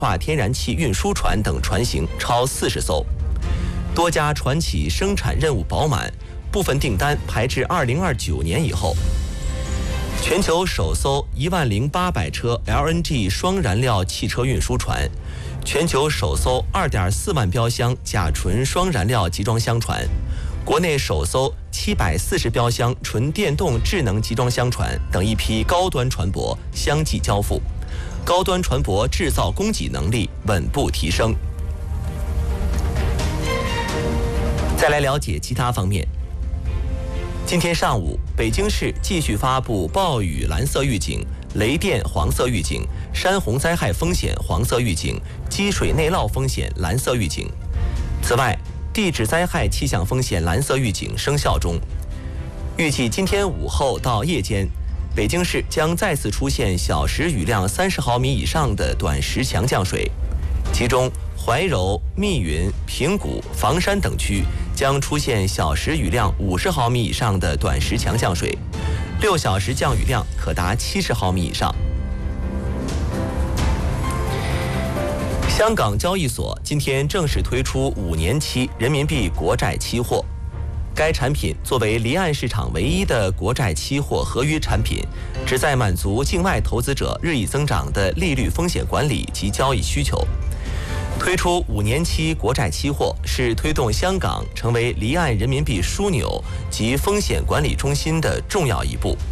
化天然气运输船等船型超40艘。多家船企生产任务饱满，部分订单排至2029年以后。全球首艘10800车 LNG 双燃料汽车运输船，全球首艘2.4万标箱甲醇双燃料集装箱船，国内首艘740标箱纯电动智能集装箱船等一批高端船舶相继交付，高端船舶制造供给能力稳步提升。再来了解其他方面。今天上午，北京市继续发布暴雨蓝色预警、雷电黄色预警、山洪灾害风险黄色预警、积水内涝风险蓝色预警。此外，地质灾害气象风险蓝色预警生效中。预计今天午后到夜间，北京市将再次出现小时雨量30毫米以上的短时强降水，其中怀柔、密云、平谷、房山等区将出现小时雨量50毫米以上的短时强降水，6小时降雨量可达70毫米以上。香港交易所今天正式推出5年期人民币国债期货，该产品作为离岸市场唯一的国债期货合约产品，旨在满足境外投资者日益增长的利率风险管理及交易需求。推出5年期国债期货是推动香港成为离岸人民币枢纽及风险管理中心的重要一步。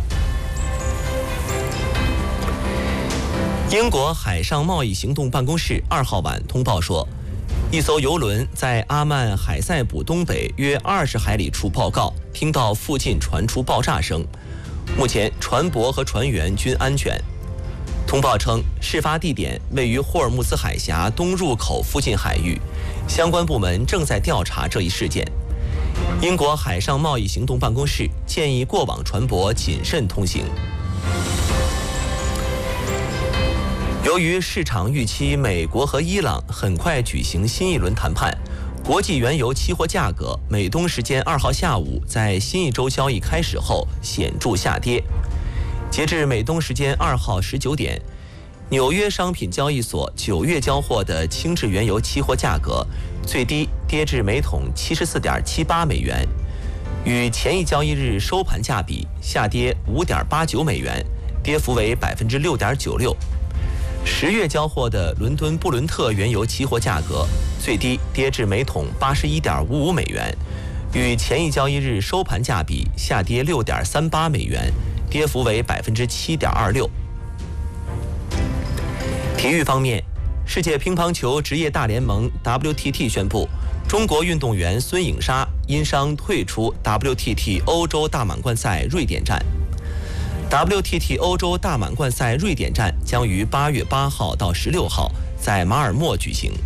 英国海上贸易行动办公室2号晚通报说，一艘邮轮在阿曼海塞卜东北约20海里处报告，听到附近传出爆炸声，目前船舶和船员均安全。通报称，事发地点位于霍尔木兹海峡东入口附近海域，相关部门正在调查这一事件。英国海上贸易行动办公室建议过往船舶谨慎通行。由于市场预期美国和伊朗很快举行新一轮谈判，国际原油期货价格美东时间2号下午在新一周交易开始后显著下跌。截至美东时间2号19点，纽约商品交易所9月交货的轻质原油期货价格最低跌至每桶74.78美元，与前一交易日收盘价比下跌5.89美元，跌幅为6.96%。10月交货的伦敦布伦特原油期货价格最低跌至每桶81.55美元，与前一交易日收盘价比下跌6.38美元，跌幅为7.26%。体育方面，世界乒乓球职业大联盟 WTT 宣布，中国运动员孙颖莎因伤退出 WTT 欧洲大满贯赛瑞典站。WTT 欧洲大满贯赛瑞典站将于8月8号到16号在马尔默举行。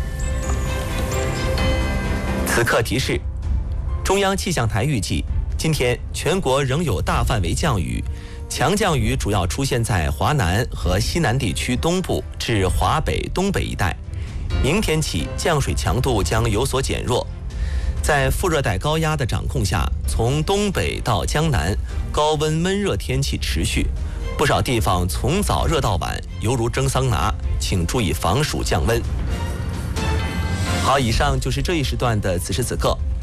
此刻提示：中央气象台预计，今天全国仍有大范围降雨，强降雨主要出现在华南和西南地区东部至华北、东北一带。明天起，降水强度将有所减弱。在副热带高压的掌控下，从东北到江南，高温闷热天气持续，不少地方从早热到晚，犹如蒸桑拿，请注意防暑降温。好，以上就是这一时段的此时此刻。